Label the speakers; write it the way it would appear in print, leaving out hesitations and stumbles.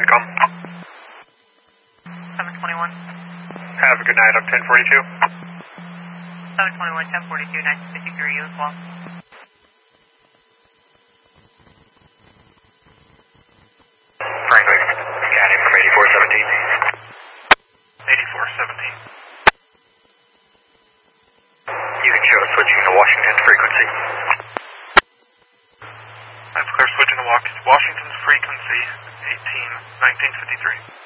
Speaker 1: CENTCOM.
Speaker 2: 721.
Speaker 1: Have a good night, up 1042.
Speaker 2: 721, 1042, nice to meet you as well.
Speaker 1: Franklin, scanning from 8417. 8417. You can show us switching to Washington frequency.
Speaker 3: That's clear switching to Washington's frequency, 1953.